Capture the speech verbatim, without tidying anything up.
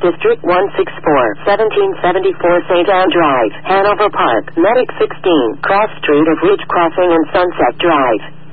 District one sixty-four, seventeen seventy-four Saint Anne Drive, Hanover Park, Medic sixteen, Cross Street of Ridge Crossing and Sunset Drive.